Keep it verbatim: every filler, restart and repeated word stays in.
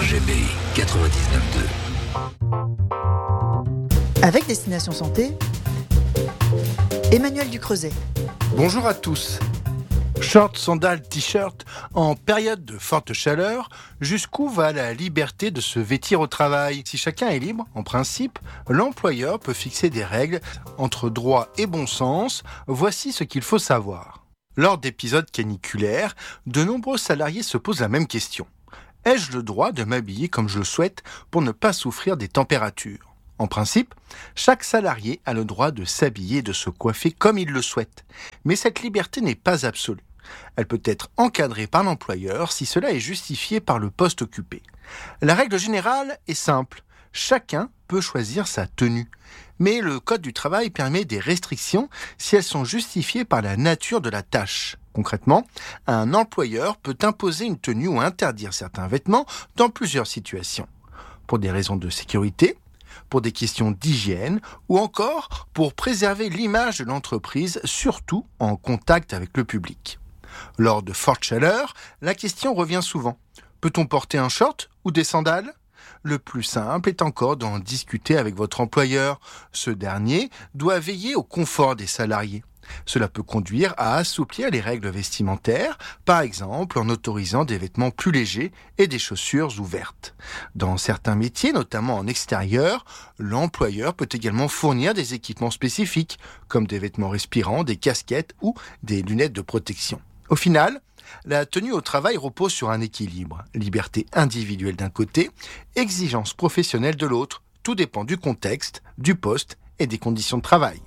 G B quatre-vingt-dix-neuf deux. Avec Destination Santé, Emmanuel Ducreuset. Bonjour à tous. Short, sandales, t-shirt, en période de forte chaleur, jusqu'où va la liberté de se vêtir au travail ? Si chacun est libre, en principe, l'employeur peut fixer des règles entre droit et bon sens. Voici ce qu'il faut savoir. Lors d'épisodes caniculaires, de nombreux salariés se posent la même question. Ai-je le droit de m'habiller comme je le souhaite pour ne pas souffrir des températures ? En principe, chaque salarié a le droit de s'habiller et de se coiffer comme il le souhaite. Mais cette liberté n'est pas absolue. Elle peut être encadrée par l'employeur si cela est justifié par le poste occupé. La règle générale est simple. Chacun peut choisir sa tenue. Mais le Code du travail permet des restrictions si elles sont justifiées par la nature de la tâche. Concrètement, un employeur peut imposer une tenue ou interdire certains vêtements dans plusieurs situations. Pour des raisons de sécurité, pour des questions d'hygiène ou encore pour préserver l'image de l'entreprise, surtout en contact avec le public. Lors de fortes chaleurs, la question revient souvent. Peut-on porter un short ou des sandales ? Le plus simple est encore d'en discuter avec votre employeur. Ce dernier doit veiller au confort des salariés. Cela peut conduire à assouplir les règles vestimentaires, par exemple en autorisant des vêtements plus légers et des chaussures ouvertes. Dans certains métiers, notamment en extérieur, l'employeur peut également fournir des équipements spécifiques, comme des vêtements respirants, des casquettes ou des lunettes de protection. Au final, la tenue au travail repose sur un équilibre. Liberté individuelle d'un côté, exigence professionnelle de l'autre. Tout dépend du contexte, du poste et des conditions de travail.